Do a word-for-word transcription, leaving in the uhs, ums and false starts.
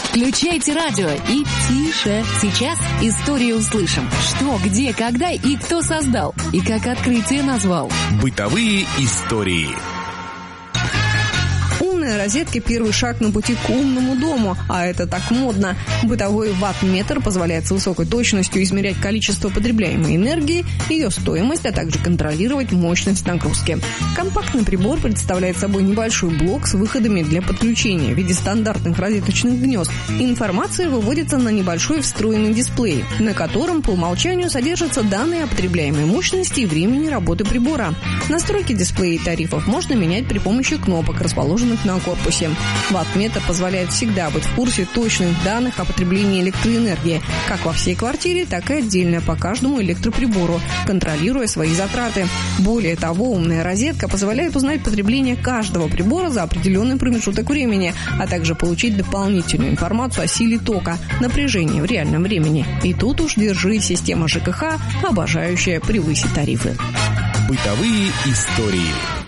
Включайте радио и тише. Сейчас историю услышим. Что, где, когда и кто создал. И как открытие назвал. Бытовые истории. Умные розетки – первый шаг на пути к умному дому, а это так модно. Бытовой ватт-метр позволяет с высокой точностью измерять количество потребляемой энергии, ее стоимость, а также контролировать мощность нагрузки. Компактный прибор представляет собой небольшой блок с выходами для подключения в виде стандартных розеточных гнезд. Информация выводится на небольшой встроенный дисплей, на котором по умолчанию содержатся данные о потребляемой мощности и времени работы прибора. Настройки дисплея и тарифов можно менять при помощи кнопок, расположенных на корпусе. Ватт-метр позволяет всегда быть в курсе точных данных о потреблении электроэнергии, как во всей квартире, так и отдельно по каждому электроприбору, контролируя свои затраты. Более того, умная розетка позволяет узнать потребление каждого прибора за определенный промежуток времени, а также получить дополнительную информацию о силе тока, напряжении в реальном времени. И тут уж держи система ЖКХ, обожающая превысить тарифы. Бытовые истории.